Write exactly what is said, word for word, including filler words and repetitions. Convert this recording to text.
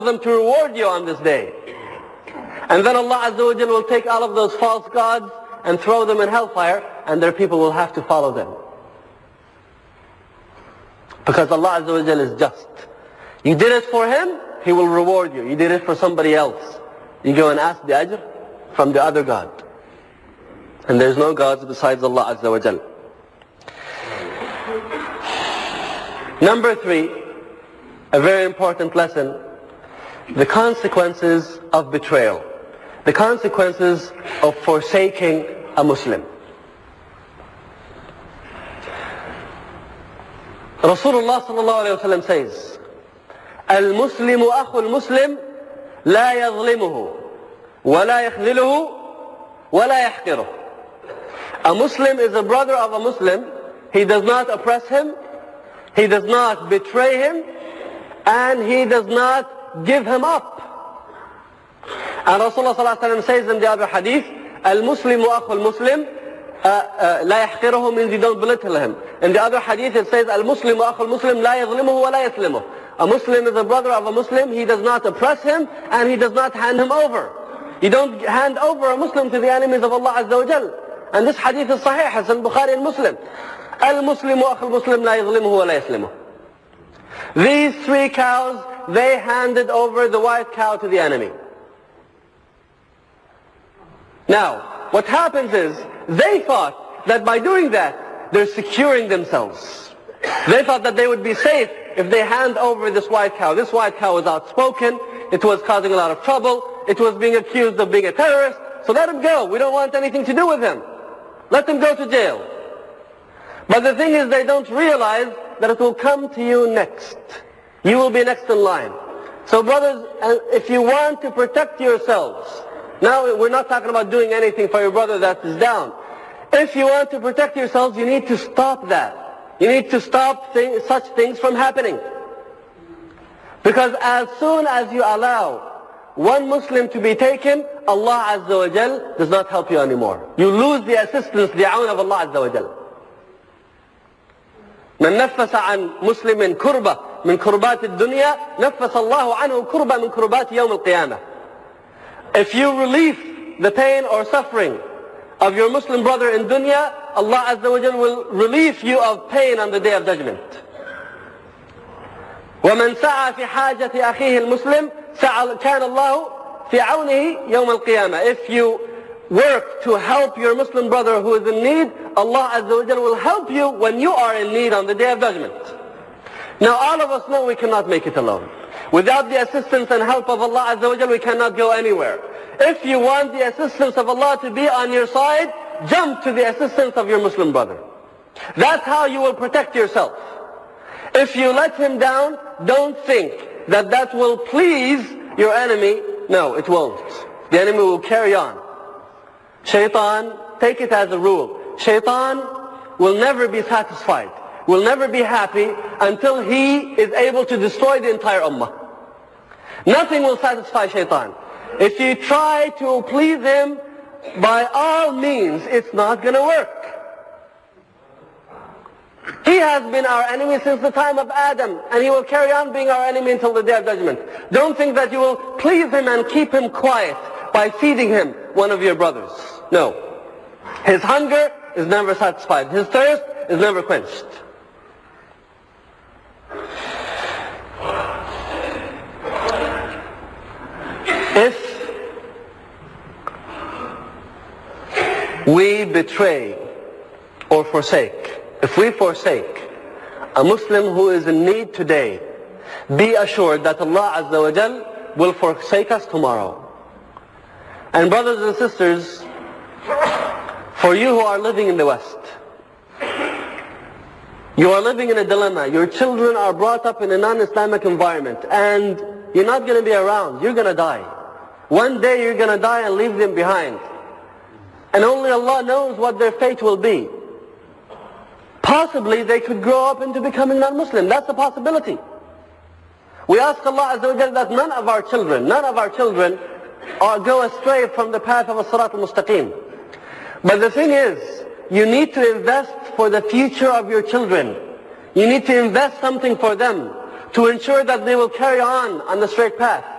them to reward you on this day. And then Allah Azza wa Jal will take all of those false gods and throw them in hellfire, and their people will have to follow them. Because Allah Azza wa Jal is just. You did it for Him, He will reward you. You did it for somebody else, you go and ask the ajr from the other God. And there's no gods besides Allah Azza wa Jal. Number three, a very important lesson, the consequences of betrayal. The consequences of forsaking a Muslim. Rasulullah sallallahu alayhi wa sallam says, Al-Muslimu akhu al-Muslim la yadhlimuhu wa la yakhziluhu wa la yahqiruh. A Muslim is a brother of a Muslim. He does not oppress him, he does not betray him, and he does not give him up. And Rasulullah sallallahu alayhi wa sallam says in the other hadith, Al-Muslimu akhu al-Muslim la yahqiruhu means you don't belittle him. In the other hadith it says, Al-Muslimu akhu al-Muslim la yadhlimuhu wa la yaslimuh. A Muslim is a brother of a Muslim, he does not oppress him, and he does not hand him over. You don't hand over a Muslim to the enemies of Allah Azza wa Jal. And this hadith is sahih, it's in Bukhari and Muslim. Al-Muslimu akhu al-Muslim la yadhlimuhu wa la yaslimuh. These three cows, they handed over the white cow to the enemy. Now, what happens is, they thought that by doing that, they're securing themselves. They thought that they would be safe if they hand over this white cow. This white cow was outspoken, it was causing a lot of trouble, it was being accused of being a terrorist, so let him go. We don't want anything to do with him. Let him go to jail. But the thing is, they don't realize that it will come to you next. You will be next in line. So brothers, if you want to protect yourselves, now we're not talking about doing anything for your brother that is down. If you want to protect yourselves, you need to stop that. You need to stop th- such things from happening. Because as soon as you allow one Muslim to be taken, Allah Azza wa Jal does not help you anymore. You lose the assistance, the aun of Allah Azza wa Jal. من نفس عن مسلم كربة من كربات الدنيا نفس الله عنه كربة من كربات يوم القيامة. If you relieve the pain or suffering of your Muslim brother in dunya, Allah Azza wa Jal will relieve you of pain on the day of judgment. ومن سعى في حاجة أخيه المسلم سعى كان الله في عونه يوم القيامة. If you work to help your Muslim brother who is in need, Allah Azza wa Jal will help you when you are in need on the day of judgment. Now all of us know we cannot make it alone. Without the assistance and help of Allah Azza wa Jal, we cannot go anywhere. If you want the assistance of Allah to be on your side, jump to the assistance of your Muslim brother. That's how you will protect yourself. If you let him down, don't think that that will please your enemy. No, it won't. The enemy will carry on. Shaitan, take it as a rule. Shaitan will never be satisfied, will never be happy until he is able to destroy the entire ummah. Nothing will satisfy Shaitan. If you try to please him, by all means, it's not going to work. He has been our enemy since the time of Adam, and he will carry on being our enemy until the day of judgment. Don't think that you will please him and keep him quiet by feeding him one of your brothers. No. His hunger is never satisfied. His thirst is never quenched. If we betray or forsake, if we forsake a Muslim who is in need today, be assured that Allah Azza wa Jal will forsake us tomorrow. And brothers and sisters, for you who are living in the West, you are living in a dilemma. Your children are brought up in a non-Islamic environment, and you're not going to be around. You're going to die. One day you're going to die and leave them behind. And only Allah knows what their fate will be. Possibly they could grow up into becoming non-Muslim. That's a possibility. We ask Allah Azza wa Jalla that none of our children, none of our children or go astray from the path of as-sirat al-mustaqim. But the thing is, you need to invest for the future of your children. You need to invest something for them. to ensure that they will carry on on the straight path.